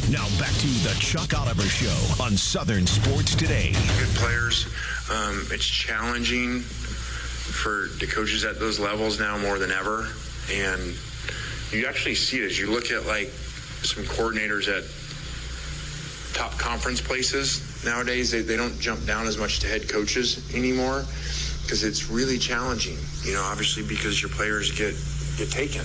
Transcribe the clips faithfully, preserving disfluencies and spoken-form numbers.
Now back to the Chuck Oliver Show on Southern Sports Today. Good players. Um, it's challenging for the coaches at those levels now more than ever. And you actually see it as you look at like some coordinators at top conference places nowadays. They, they don't jump down as much to head coaches anymore because it's really challenging, you know, obviously because your players get, get taken.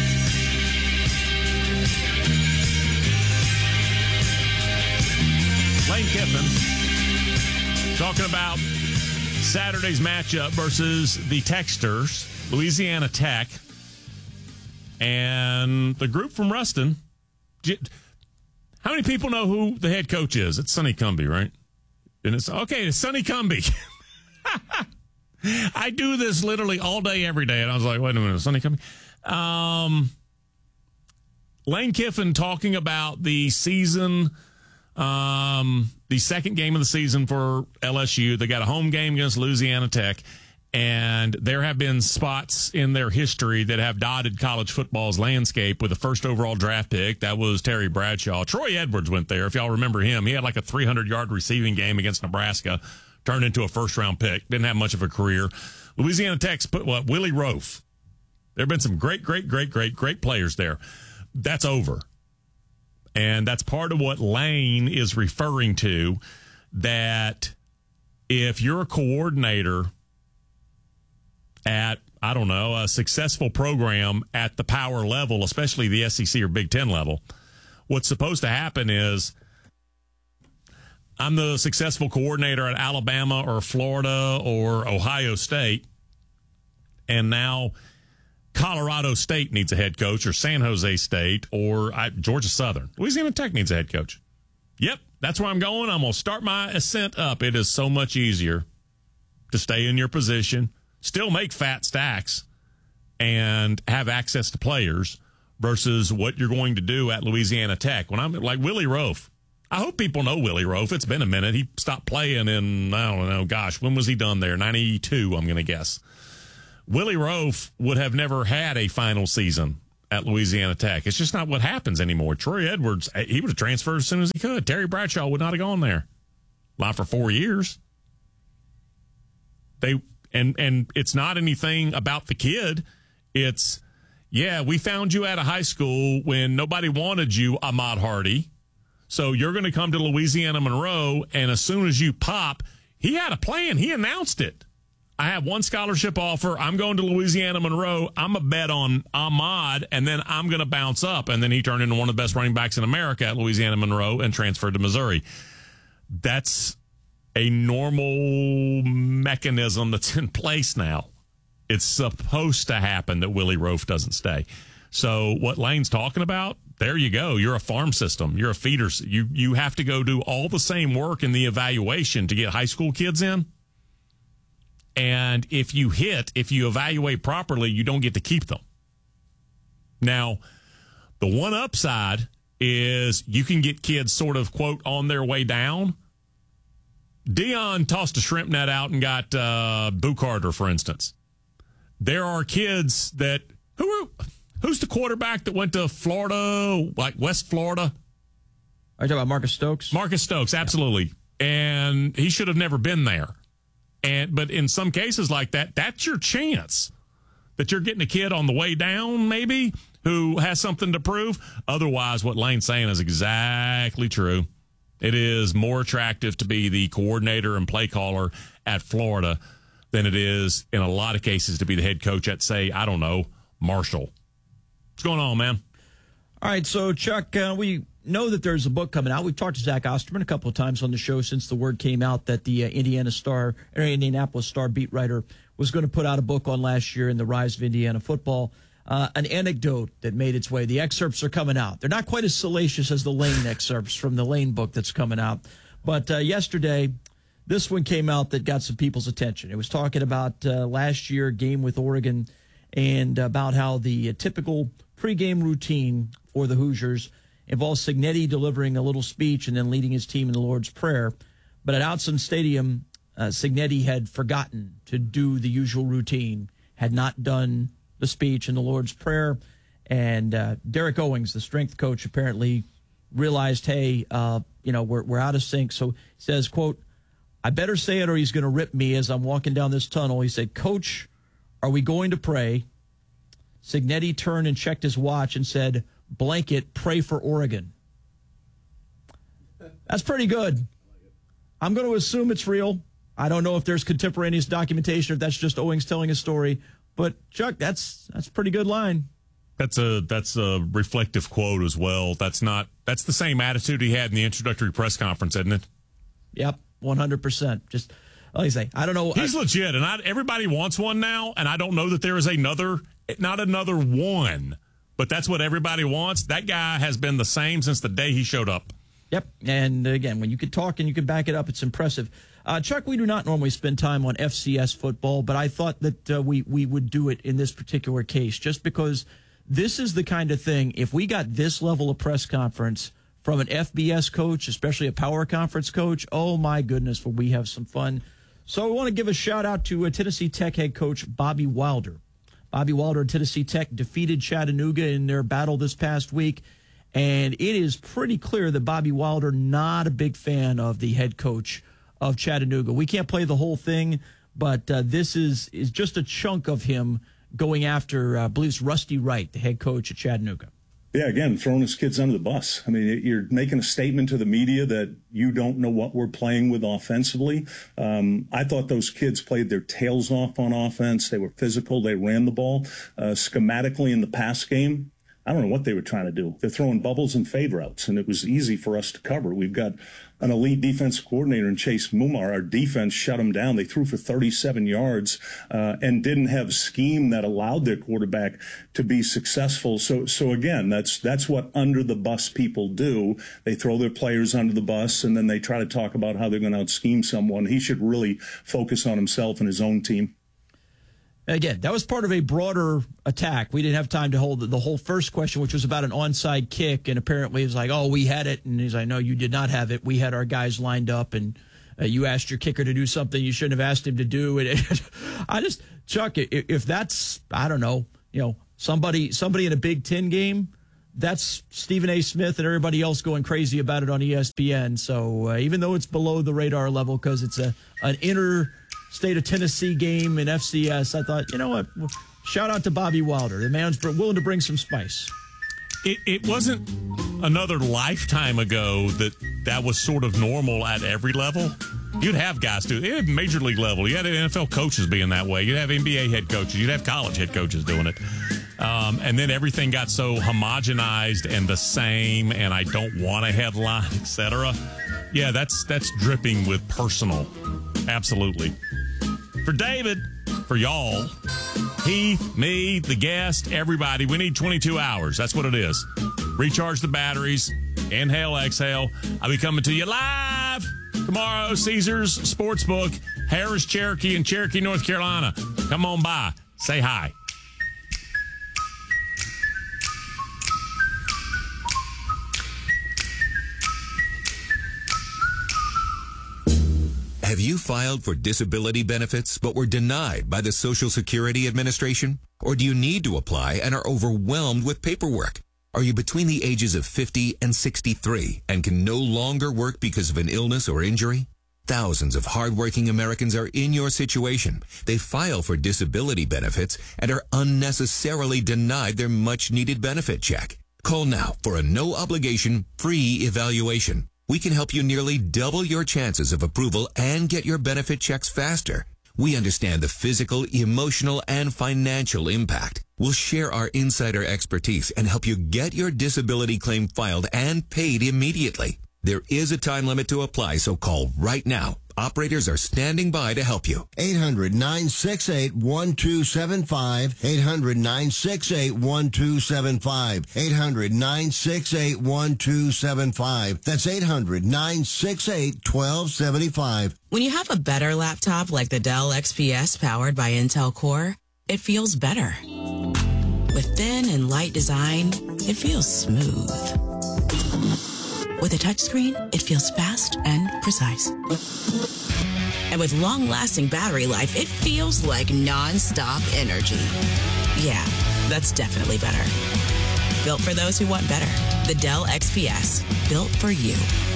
Lane Kiffin talking about Saturday's matchup versus the Techsters, Louisiana Tech, and the group from Ruston. How many people know who the head coach is? It's Sonny Cumbie, right? And it's okay. It's Sonny Cumbie. I do this literally all day, every day, and I was like, "Wait a minute, Sonny Cumbie." Um, Lane Kiffin talking about the season. Um, the second game of the season for L S U. They got a home game against Louisiana Tech, and there have been spots in their history that have dotted college football's landscape with the first overall draft pick. That was Terry Bradshaw. Troy Edwards went there, if y'all remember him. He had like a three hundred yard receiving game against Nebraska, turned into a first-round pick. Didn't have much of a career. Louisiana Tech's put what? Willie Rofe. There have been some great, great, great, great, great players there. That's over. And that's part of what Lane is referring to, that if you're a coordinator at, I don't know, a successful program at the power level, especially the S E C or Big Ten level, what's supposed to happen is I'm the successful coordinator at Alabama or Florida or Ohio State, and now Colorado State needs a head coach, or San Jose State, or I, Georgia Southern. Louisiana Tech needs a head coach. Yep, that's where I'm going. I'm going to start my ascent up. It is so much easier to stay in your position, still make fat stacks, and have access to players versus what you're going to do at Louisiana Tech. When I'm like Willie Rofe, I hope people know Willie Rofe. It's been a minute. He stopped playing in, I don't know, gosh, when was he done there? ninety-two, I'm going to guess. Willie Rofe would have never had a final season at Louisiana Tech. It's just not what happens anymore. Troy Edwards, he would have transferred as soon as he could. Terry Bradshaw would not have gone there. Not for four years. They and and it's not anything about the kid. It's, yeah, we found you at a high school when nobody wanted you, Ahmad Hardy. So you're going to come to Louisiana Monroe, and as soon as you pop, he had a plan. He announced it. I have one scholarship offer. I'm going to Louisiana Monroe. I'm a bet on Ahmad, and then I'm going to bounce up. And then he turned into one of the best running backs in America at Louisiana Monroe and transferred to Missouri. That's a normal mechanism that's in place now. It's supposed to happen that Willie Rofe doesn't stay. So what Lane's talking about, there you go. You're a farm system. You're a feeder. You, you have to go do all the same work in the evaluation to get high school kids in. And if you hit, if you evaluate properly, you don't get to keep them. Now, the one upside is you can get kids sort of, quote, on their way down. Deion tossed a shrimp net out and got uh, Boo Carter, for instance. There are kids that, who are, who's the quarterback that went to Florida, like West Florida? Are you talking about Marcus Stokes? Marcus Stokes, absolutely. Yeah. And he should have never been there. And but in some cases like that, that's your chance that you're getting a kid on the way down, maybe, who has something to prove. Otherwise, what Lane's saying is exactly true. It is more attractive to be the coordinator and play caller at Florida than it is, in a lot of cases, to be the head coach at, say, I don't know, Marshall. What's going on, man? All right, so, Chuck, uh, we know that there's a book coming out. We've talked to Zach Osterman a couple of times on the show since the word came out that the uh, Indiana Star, or Indianapolis Star beat writer was going to put out a book on last year in the rise of Indiana football. Uh, an anecdote that made its way. The excerpts are coming out. They're not quite as salacious as the Lane excerpts from the Lane book that's coming out. But uh, yesterday, this one came out that got some people's attention. It was talking about uh, last year game with Oregon and about how the uh, typical pregame routine for the Hoosiers involves Cignetti delivering a little speech and then leading his team in the Lord's Prayer. But at Outson Stadium, uh, Cignetti had forgotten to do the usual routine, had not done the speech and the Lord's Prayer. And uh, Derek Owings, the strength coach, apparently realized, hey, uh, you know, we're we're out of sync. So he says, quote, I better say it or he's going to rip me as I'm walking down this tunnel. He said, Coach, are we going to pray? Cignetti turned and checked his watch and said, blanket, pray for Oregon. That's pretty good. I'm going to assume it's real. I don't know if there's contemporaneous documentation or if that's just Owings telling a story. But, Chuck, that's that's a pretty good line. That's a that's a reflective quote as well. That's not that's the same attitude he had in the introductory press conference, isn't it? Yep, one hundred percent. Just like I say, I don't know. He's I, legit, and I, everybody wants one now, and I don't know that there is another, not another one, but that's what everybody wants. That guy has been the same since the day he showed up. Yep, and again, when you can talk and you can back it up, it's impressive. Uh, Chuck, we do not normally spend time on F C S football, but I thought that uh, we, we would do it in this particular case just because this is the kind of thing, if we got this level of press conference from an F B S coach, especially a power conference coach, oh my goodness, will we have some fun. So I want to give a shout out to uh, Tennessee Tech head coach Bobby Wilder. Bobby Wilder and Tennessee Tech defeated Chattanooga in their battle this past week, and it is pretty clear that Bobby Wilder not a big fan of the head coach of Chattanooga. We can't play the whole thing, but uh, this is is just a chunk of him going after, uh, I believe it's Rusty Wright, the head coach at Chattanooga. Yeah, again, throwing his kids under the bus. I mean, you're making a statement to the media that you don't know what we're playing with offensively. Um, I thought those kids played their tails off on offense. They were physical. They ran the ball. Uh, schematically in the pass game, I don't know what they were trying to do. They're throwing bubbles and fade routes, and it was easy for us to cover. We've got an elite defensive coordinator in Chase Mumar. Our defense shut them down. They threw for thirty-seven yards uh, and didn't have a scheme that allowed their quarterback to be successful. So, so again, that's that's what under the bus people do. They throw their players under the bus, and then they try to talk about how they're going to out-scheme someone. He should really focus on himself and his own team. Again, that was part of a broader attack. We didn't have time to hold the, the whole first question, which was about an onside kick. And apparently it's like, oh, we had it. And he's like, no, you did not have it. We had our guys lined up, and uh, you asked your kicker to do something you shouldn't have asked him to do. And it, I just, Chuck, if that's, I don't know, you know, somebody somebody in a Big Ten game, that's Stephen A. Smith and everybody else going crazy about it on E S P N. So uh, even though it's below the radar level because it's a an inner state of Tennessee game in F C S, I thought, you know what, shout out to Bobby Wilder. The man's willing to bring some spice. It, it wasn't another lifetime ago that that was sort of normal at every level. You'd have guys do it at major league level. You had N F L coaches being that way. You'd have N B A head coaches. You'd have college head coaches doing it. Um, and then everything got so homogenized and the same, and I don't want a headline, et cetera. Yeah, that's that's dripping with personal. Absolutely. For David, for y'all, Heath, me, the guest, everybody, we need twenty-two hours. That's what it is. Recharge the batteries. Inhale, exhale. I'll be coming to you live tomorrow, Caesars Sportsbook, Harris, Cherokee, and Cherokee, North Carolina. Come on by. Say hi. Have you filed for disability benefits but were denied by the Social Security Administration? Or do you need to apply and are overwhelmed with paperwork? Are you between the ages of fifty and sixty-three and can no longer work because of an illness or injury? Thousands of hardworking Americans are in your situation. They file for disability benefits and are unnecessarily denied their much-needed benefit check. Call now for a no-obligation, free evaluation. We can help you nearly double your chances of approval and get your benefit checks faster. We understand the physical, emotional, and financial impact. We'll share our insider expertise and help you get your disability claim filed and paid immediately. There is a time limit to apply, so call right now. Operators are standing by to help you. eight hundred, nine six eight, one two seven five. eight hundred, nine six eight, one two seven five. eight hundred, nine six eight, one two seven five. That's eight hundred, nine six eight, one two seven five. When you have a better laptop like the Dell X P S powered by Intel Core, it feels better. With thin and light design, it feels smooth. With a touchscreen, it feels fast and precise. And with long-lasting battery life, it feels like non-stop energy. Yeah, that's definitely better. built for those who want better. The Dell X P S, built for you.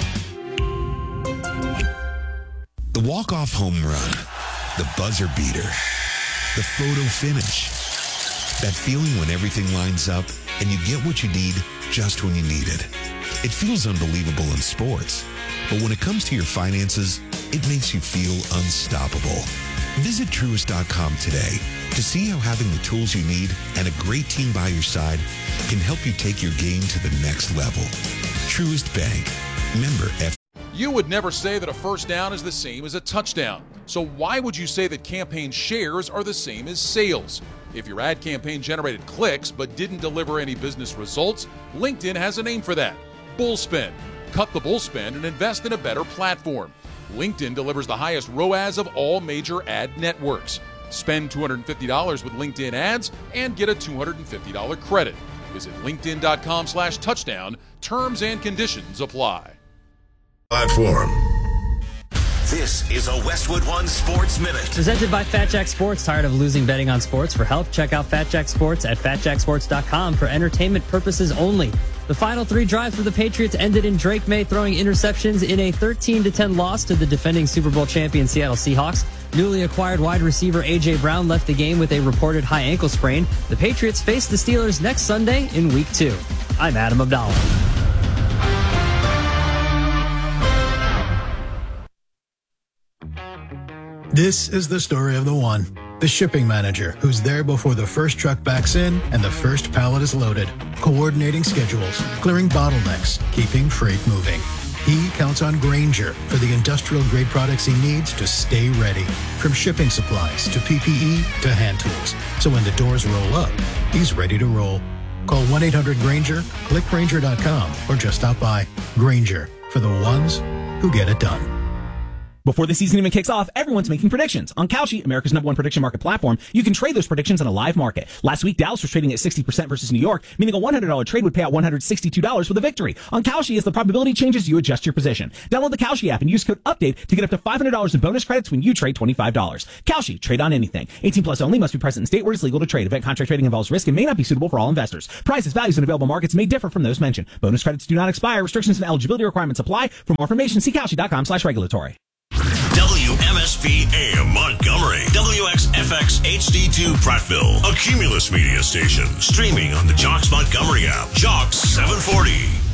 The walk-off home run, the buzzer beater, the photo finish. That feeling when everything lines up and you get what you need just when you need it. It feels unbelievable in sports, but when it comes to your finances, it makes you feel unstoppable. Visit Truist dot com today to see how having the tools you need and a great team by your side can help you take your game to the next level. Truist Bank. Member F. You would never say that a first down is the same as a touchdown. So why would you say that campaign shares are the same as sales? If your ad campaign generated clicks but didn't deliver any business results, LinkedIn has a name for that. Bullspend. Cut the bullspend and invest in a better platform. LinkedIn delivers the highest R O A S of all major ad networks. Spend two hundred fifty dollars with LinkedIn ads and get a two hundred fifty dollars credit. Visit linkedin.com slash touchdown. Terms and conditions apply. Platform. This is a Westwood One Sports Minute. Presented by Fat Jack Sports. Tired of losing betting on sports? For help, check out Fat Jack Sports at fat jack sports dot com for entertainment purposes only. The final three drives for the Patriots ended in Drake May throwing interceptions in a thirteen to ten loss to the defending Super Bowl champion Seattle Seahawks. Newly acquired wide receiver A J. Brown left the game with a reported high ankle sprain. The Patriots face the Steelers next Sunday in Week two. I'm Adam Abdallah. This is the story of the one. The shipping manager who's there before the first truck backs in and the first pallet is loaded, coordinating schedules, clearing bottlenecks, keeping freight moving. He counts on Grainger for the industrial-grade products he needs to stay ready, from shipping supplies to P P E to hand tools. So when the doors roll up, he's ready to roll. Call one eight hundred Grainger, click Grainger dot com, or just stop by. Grainger, for the ones who get it done. Before the season even kicks off, everyone's making predictions. On Kalshi, America's number one prediction market platform, you can trade those predictions on a live market. Last week, Dallas was trading at sixty percent versus New York, meaning a one hundred dollars trade would pay out one hundred sixty-two dollars for the victory. On Kalshi, as the probability changes, you adjust your position. Download the Kalshi app and use code UPDATE to get up to five hundred dollars in bonus credits when you trade twenty-five dollars. Kalshi, trade on anything. eighteen plus only, must be present in state where it's legal to trade. Event contract trading involves risk and may not be suitable for all investors. Prices, values, and available markets may differ from those mentioned. Bonus credits do not expire. Restrictions and eligibility requirements apply. For more information, see Kalshi dot com slash regulatory. W M S P A M Montgomery, W X F X H D two Prattville, a Cumulus media station, streaming on the Jocks Montgomery app, Jocks seven forty.